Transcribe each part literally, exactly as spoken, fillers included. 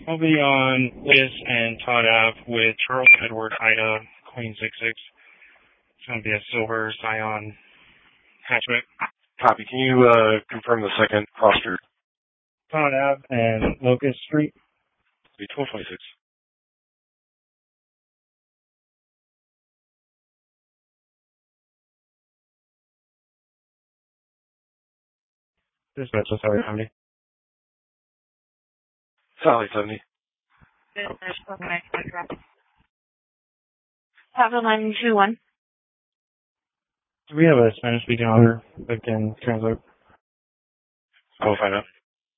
I'll be on Liz and Todd Ave with Charles Edward Ida Queen six six. It's going to be a silver Scion hatchback. Copy. Can you uh, confirm the second roster? Todd Ave and Locust Street. Be twelve twenty-six. Dispatch, so sorry, seventy. Sally seventy. Papa nine two one. Do we have a Spanish speaking auditor that can translate? I'll find out.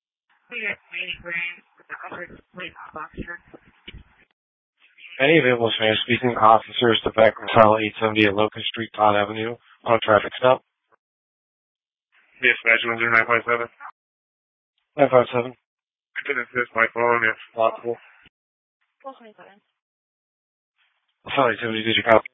Any available Spanish-speaking officers to back Rosal eight seventy at Locust Street, Todd Avenue on a traffic stop? Dispatch one zero nine five seven. nine five seven. I can assist by phone if possible. twelve twenty-seven. Rosal eight seventy, did you copy?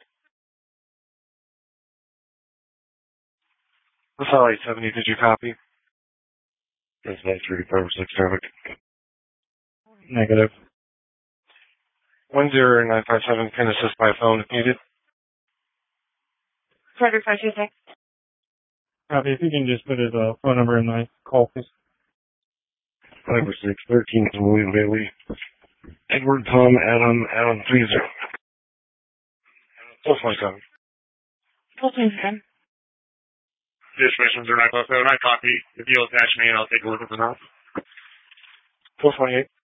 Rosal eight seventy, did you copy? Dispatch three five six traffic. Negative. one zero nine five seven can assist by phone if needed. Frederick five two six. Copy. If you can just put his uh, phone number in my call, please. five six thirteen William Bailey. Edward Tom Adam Adam three zero. twelve twenty-seven. twelve twenty-seven. Dispatch one zero nine five seven. I copy. If you'll attach me, I'll take a look at the notes. twelve twenty-eight.